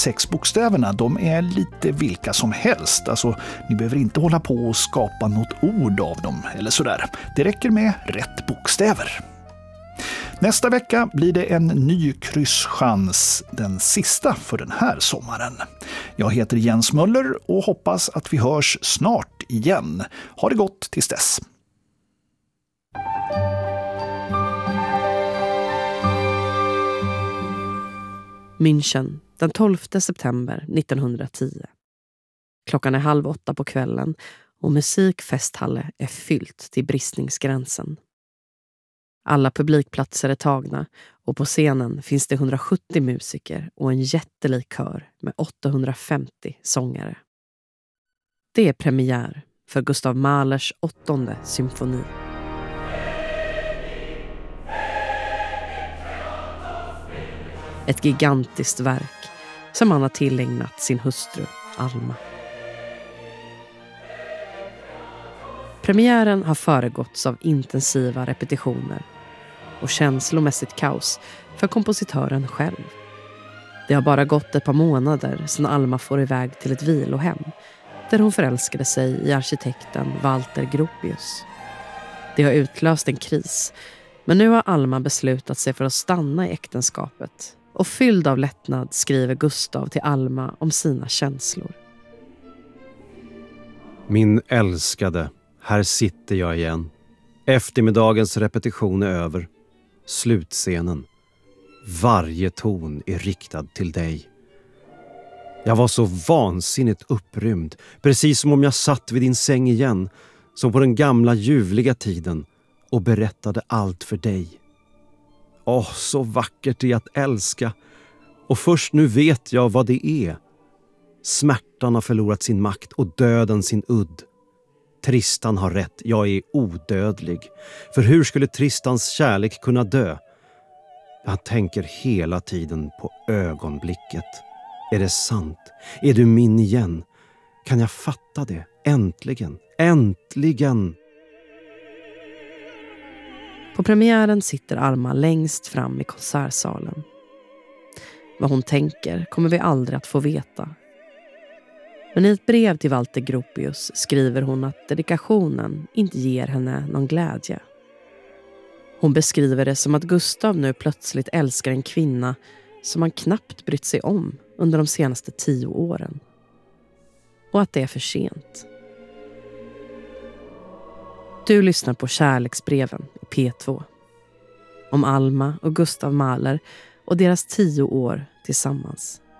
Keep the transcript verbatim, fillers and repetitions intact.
sex bokstäverna, de är lite vilka som helst. Alltså, ni behöver inte hålla på och skapa något ord av dem eller sådär. Det räcker med rätt bokstäver. Nästa vecka blir det en ny krysschans, den sista för den här sommaren. Jag heter Jens Möller och hoppas att vi hörs snart igen. Ha det gott tills dess. München, den tolfte september nittonhundratio. Klockan är halv åtta på kvällen och musikfesthalle är fyllt till bristningsgränsen. Alla publikplatser är tagna och på scenen finns det hundrasjuttio musiker och en jättelik kör med åttahundrafemtio sångare. Det är premiär för Gustav Mahlers åttonde symfoni. Ett gigantiskt verk som han har tillägnat sin hustru Alma. Premiären har föregåtts av intensiva repetitioner och känslomässigt kaos för kompositören själv. Det har bara gått ett par månader sedan Alma får iväg till ett vilohem där hon förälskade sig i arkitekten Walter Gropius. Det har utlöst en kris, men nu har Alma beslutat sig för att stanna i äktenskapet och fylld av lättnad skriver Gustav till Alma om sina känslor. Min älskade, här sitter jag igen. Eftermiddagens repetition är över. Slutscenen. Varje ton är riktad till dig. Jag var så vansinnigt upprymd, precis som om jag satt vid din säng igen, som på den gamla ljuvliga tiden, och berättade allt för dig. Åh, så vackert det är att älska. Och först nu vet jag vad det är. Smärtan har förlorat sin makt och döden sin udd. Tristan har rätt, jag är odödlig. För hur skulle Tristans kärlek kunna dö? Jag tänker hela tiden på ögonblicket. Är det sant? Är du min igen? Kan jag fatta det? Äntligen, äntligen! På premiären sitter Alma längst fram i konsertsalen. Vad hon tänker kommer vi aldrig att få veta. Men i ett brev till Walter Gropius skriver hon att dedikationen inte ger henne någon glädje. Hon beskriver det som att Gustav nu plötsligt älskar en kvinna som han knappt brytt sig om under de senaste tio åren. Och att det är för sent. Du lyssnar på Kärleksbreven i P två. Om Alma och Gustav Mahler och deras tio år tillsammans.